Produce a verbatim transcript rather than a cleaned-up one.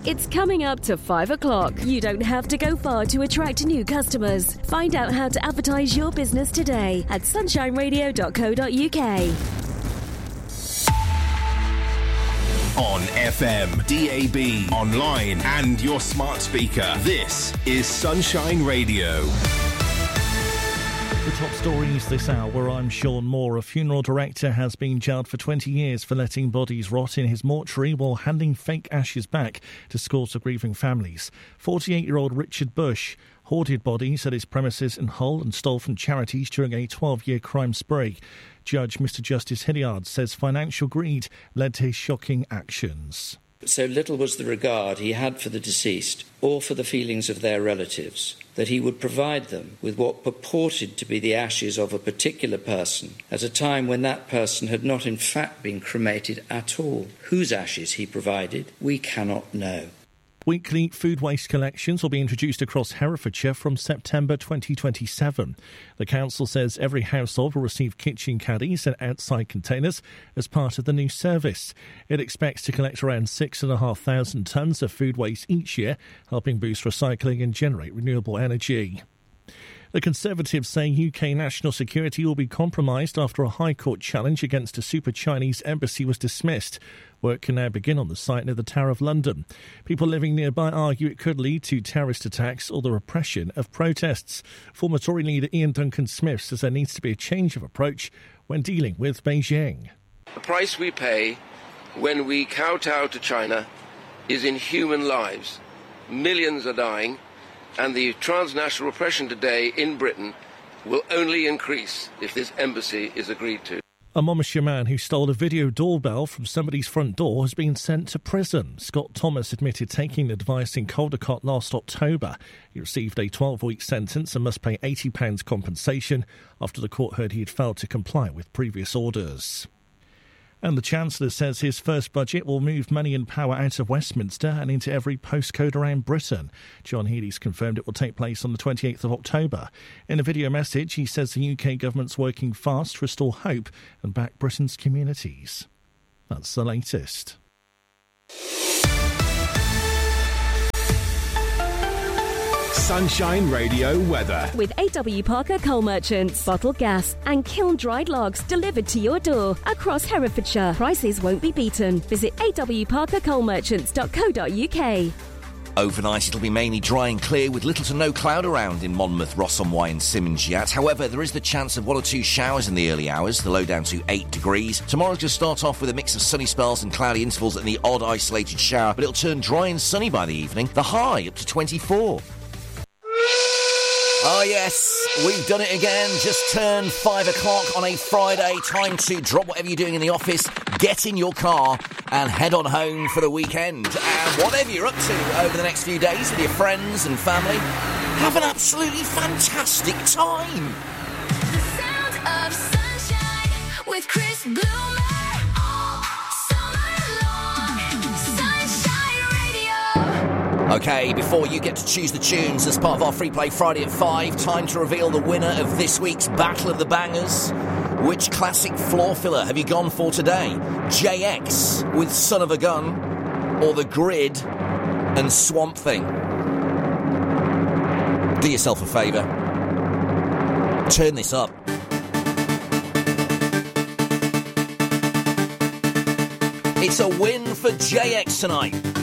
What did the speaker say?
It's coming up to five o'clock. You don't have to go far to attract new customers. Find out how to advertise your business today at sunshine radio dot co dot uk. On F M, D A B, online and your smart speaker. This is Sunshine Radio. The top stories this hour, I'm Sean Moore. A funeral director has been jailed for twenty years for letting bodies rot in his mortuary while handing fake ashes back to scores of grieving families. forty-eight-year-old Richard Bush hoarded bodies at his premises in Hull and stole from charities during a twelve-year crime spree. Judge Mister Justice Hilliard says financial greed led to his shocking actions. So little was the regard he had for the deceased or for the feelings of their relatives that he would provide them with what purported to be the ashes of a particular person at a time when that person had not in fact been cremated at all. Whose ashes he provided, we cannot know. Weekly food waste collections will be introduced across Herefordshire from September twenty twenty-seven. The council says every household will receive kitchen caddies and outside containers as part of the new service. It expects to collect around six thousand five hundred tonnes of food waste each year, helping boost recycling and generate renewable energy. The Conservatives say U K national security will be compromised after a High Court challenge against a super Chinese embassy was dismissed. Work can now begin on the site near the Tower of London. People living nearby argue it could lead to terrorist attacks or the repression of protests. Former Tory leader Ian Duncan-Smith says there needs to be a change of approach when dealing with Beijing. The price we pay when we kowtow to China is in human lives. Millions are dying, and the transnational repression today in Britain will only increase if this embassy is agreed to. A Monmouthshire man who stole a video doorbell from somebody's front door has been sent to prison. Scott Thomas admitted taking the device in Caldecott last October. He received a twelve-week sentence and must pay eighty pounds compensation after the court heard he had failed to comply with previous orders. And the Chancellor says his first budget will move money and power out of Westminster and into every postcode around Britain. John Healey's confirmed it will take place on the twenty-eighth of October. In a video message, he says the U K government's working fast to restore hope and back Britain's communities. That's the latest. Sunshine Radio weather. With A W Parker Coal Merchants. Bottled gas and kiln-dried logs delivered to your door across Herefordshire. Prices won't be beaten. Visit a w parker coal merchants dot co dot uk. Overnight, it'll be mainly dry and clear with little to no cloud around in Monmouth, Ross-on-Wye and Simmons-Yat. However, there is the chance of one or two showers in the early hours, the low down to eight degrees. Tomorrow's going to start off with a mix of sunny spells and cloudy intervals and the odd isolated shower, but it'll turn dry and sunny by the evening. The high up to twenty-four. Oh yes, we've done it again. Just turned five o'clock on a Friday. Time to drop whatever you're doing in the office, get in your car and head on home for the weekend. And whatever you're up to over the next few days with your friends and family, have an absolutely fantastic time. The sound of sunshine with Chris Bloomer. OK, before you get to choose the tunes as part of our Free Play Friday at five, time to reveal the winner of this week's Battle of the Bangers. Which classic floor filler have you gone for today? J X with Son of a Gun or The Grid and Swamp Thing? Do yourself a favour. Turn this up. It's a win for J X tonight.